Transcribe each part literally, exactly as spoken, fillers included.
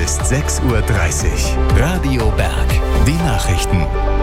ist sechs Uhr dreißig. Radio Berg. Die Nachrichten.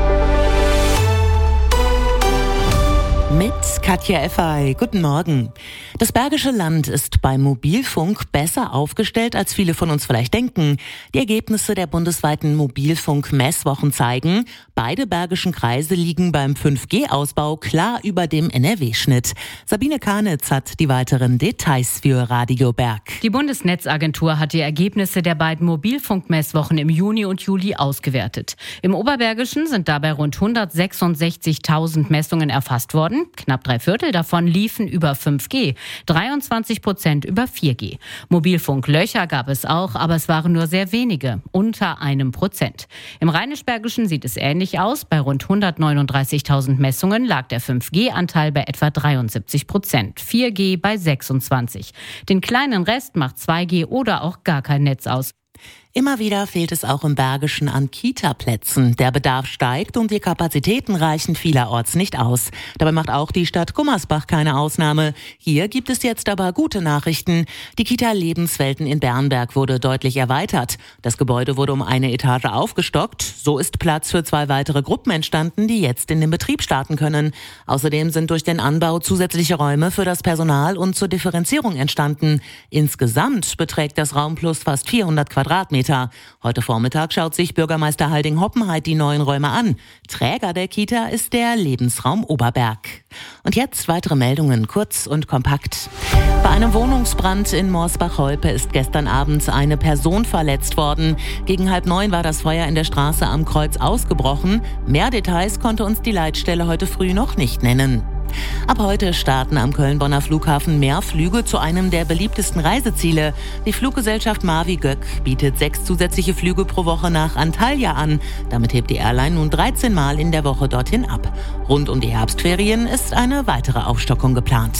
Mit Katja Effay. Guten Morgen. Das Bergische Land ist beim Mobilfunk besser aufgestellt, als viele von uns vielleicht denken. Die Ergebnisse der bundesweiten Mobilfunk-Messwochen zeigen, beide bergischen Kreise liegen beim fünf G Ausbau klar über dem N R W-Schnitt. Sabine Kanitz hat die weiteren Details für Radio Berg. Die Bundesnetzagentur hat die Ergebnisse der beiden Mobilfunk-Messwochen im Juni und Juli ausgewertet. Im Oberbergischen sind dabei rund hundertsechsundsechzigtausend Messungen erfasst worden. Knapp drei Viertel davon liefen über fünf G, dreiundzwanzig Prozent über vier G. Mobilfunklöcher gab es auch, aber es waren nur sehr wenige, unter einem Prozent. Im Rheinisch-Bergischen sieht es ähnlich aus. Bei rund hundertneununddreißigtausend Messungen lag der fünf G Anteil bei etwa dreiundsiebzig Prozent, vier G bei sechsundzwanzig. Den kleinen Rest macht zwei G oder auch gar kein Netz aus. Immer wieder fehlt es auch im Bergischen an Kita-Plätzen. Der Bedarf steigt und die Kapazitäten reichen vielerorts nicht aus. Dabei macht auch die Stadt Gummersbach keine Ausnahme. Hier gibt es jetzt aber gute Nachrichten. Die Kita Lebenswelten in Bernberg wurde deutlich erweitert. Das Gebäude wurde um eine Etage aufgestockt. So ist Platz für zwei weitere Gruppen entstanden, die jetzt in den Betrieb starten können. Außerdem sind durch den Anbau zusätzliche Räume für das Personal und zur Differenzierung entstanden. Insgesamt beträgt das Raumplus fast vierhundert Quadratmeter. Heute Vormittag schaut sich Bürgermeister Halding-Hoppenheit die neuen Räume an. Träger der Kita ist der Lebensraum Oberberg. Und jetzt weitere Meldungen, kurz und kompakt. Bei einem Wohnungsbrand in Morsbach-Holpe ist gestern Abend eine Person verletzt worden. Gegen halb neun war das Feuer in der Straße am Kreuz ausgebrochen. Mehr Details konnte uns die Leitstelle heute früh noch nicht nennen. Ab heute starten am Köln-Bonner Flughafen mehr Flüge zu einem der beliebtesten Reiseziele. Die Fluggesellschaft Mavi Göck bietet sechs zusätzliche Flüge pro Woche nach Antalya an. Damit hebt die Airline nun dreizehn Mal in der Woche dorthin ab. Rund um die Herbstferien ist eine weitere Aufstockung geplant.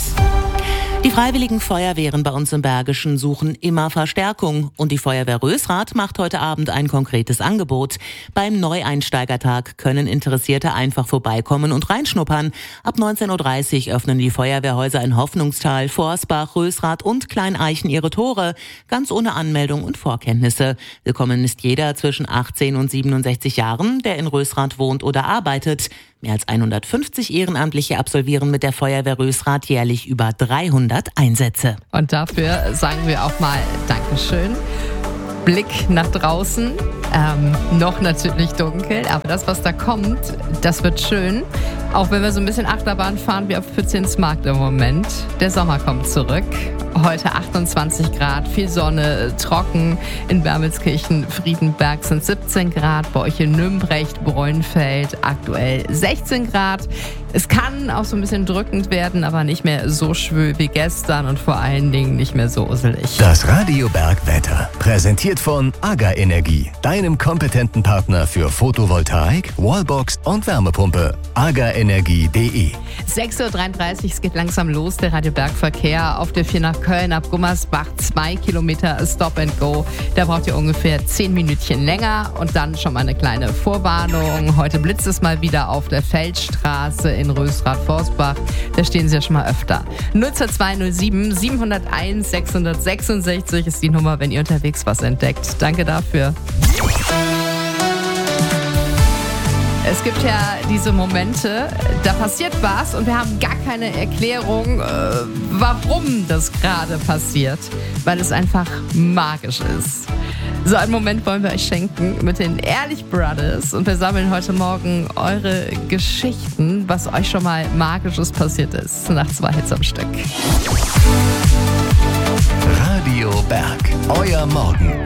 Die Freiwilligen Feuerwehren bei uns im Bergischen suchen immer Verstärkung. Und die Feuerwehr Rösrath macht heute Abend ein konkretes Angebot. Beim Neueinsteigertag können Interessierte einfach vorbeikommen und reinschnuppern. Ab neunzehn Uhr dreißig öffnen die Feuerwehrhäuser in Hoffnungstal, Forsbach, Rösrath und Kleineichen ihre Tore. Ganz ohne Anmeldung und Vorkenntnisse. Willkommen ist jeder zwischen achtzehn und siebenundsechzig Jahren, der in Rösrath wohnt oder arbeitet. Mehr als hundertfünfzig Ehrenamtliche absolvieren mit der Feuerwehr Rösrath jährlich über dreihundert Einsätze. Und dafür sagen wir auch mal Dankeschön. Blick nach draußen, ähm, noch natürlich dunkel, aber das, was da kommt, das wird schön. Auch wenn wir so ein bisschen Achterbahn fahren wie auf Pützchensmarkt im Moment. Der Sommer kommt zurück. Heute achtundzwanzig Grad, viel Sonne, trocken. In Wermelskirchen, Friedenberg sind siebzehn Grad. Bei euch in Nümbrecht, Bräunfeld aktuell sechzehn Grad. Es kann auch so ein bisschen drückend werden, aber nicht mehr so schwül wie gestern und vor allen Dingen nicht mehr so uselig. Das Radio Berg Wetter, präsentiert von AGA Energie, deinem kompetenten Partner für Photovoltaik, Wallbox und Wärmepumpe. aga energie punkt de. sechs Uhr dreiunddreißig, es geht langsam los, der Radio Berg Verkehr auf der vier nach Köln ab Gummersbach, zwei Kilometer Stop and Go. Da braucht ihr ungefähr zehn Minütchen länger und dann schon mal eine kleine Vorwarnung. Heute blitzt es mal wieder auf der Feldstraße in Rösrath-Forsbach. Da stehen sie ja schon mal öfter. null zwei null sieben sieben null eins sechs sechs sechs ist die Nummer, wenn ihr unterwegs was entdeckt. Danke dafür. Es gibt ja diese Momente, da passiert was und wir haben gar keine Erklärung, äh, warum das gerade passiert, weil es einfach magisch ist. So einen Moment wollen wir euch schenken mit den Ehrlich Brothers und wir sammeln heute Morgen eure Geschichten, was euch schon mal Magisches passiert ist, nach zwei Hits am Stück. Radio Berg, euer Morgen.